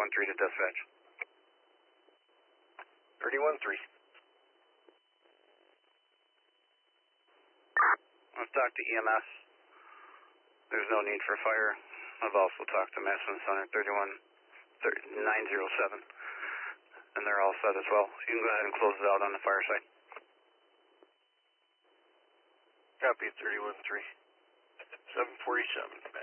313 to dispatch. 313. I've talked to EMS. There's no need for fire. I've also talked to Madison Center 31907, and they're all set as well. You can go ahead and close it out on the fire side. Copy 313. 747,